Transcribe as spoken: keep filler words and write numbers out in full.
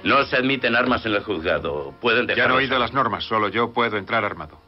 No se admiten armas en el juzgado. Pueden dejar. Ya han oído las normas. Solo yo puedo entrar armado.